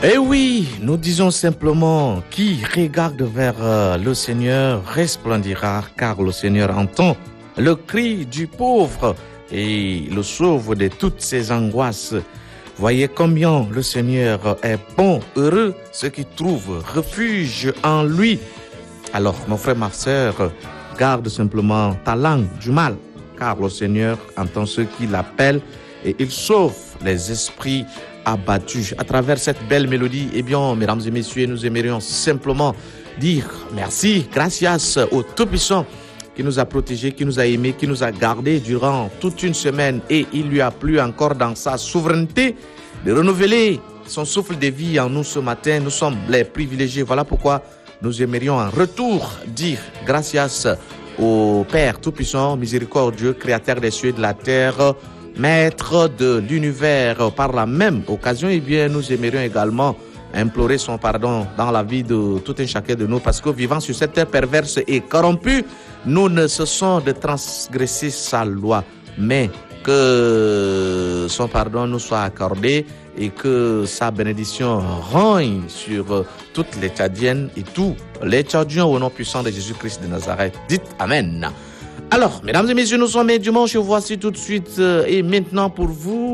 Eh oui, nous disons simplement, qui regarde vers le Seigneur resplendira, car le Seigneur entend le cri du pauvre et le sauve de toutes ses angoisses. Voyez combien le Seigneur est bon, heureux, ceux qui trouvent refuge en lui. Alors, mon frère, ma sœur, garde simplement ta langue du mal, car le Seigneur entend ceux qui l'appellent et il sauve les esprits abattus. À travers cette belle mélodie, eh bien, mesdames et messieurs, nous aimerions simplement dire merci, gracias au Tout-Puissant qui nous a protégés, qui nous a aimés, qui nous a gardés durant toute une semaine et il lui a plu encore dans sa souveraineté de renouveler son souffle de vie en nous ce matin. Nous sommes les privilégiés. Voilà pourquoi nous aimerions en retour dire gracias au Père Tout-Puissant, miséricordieux, créateur des cieux et de la terre, maître de l'univers. Par la même occasion, eh bien, nous aimerions également implorer son pardon dans la vie de tout un chacun de nous, parce que vivant sur cette terre perverse et corrompue, nous ne cessons de transgresser sa loi, mais que son pardon nous soit accordé et que sa bénédiction règne sur toutes les Tchadiennes et tous les Tchadiens au nom puissant de Jésus-Christ de Nazareth. Dites Amen. Alors, mesdames et messieurs, nous sommes dimanche, voici tout de suite et maintenant pour vous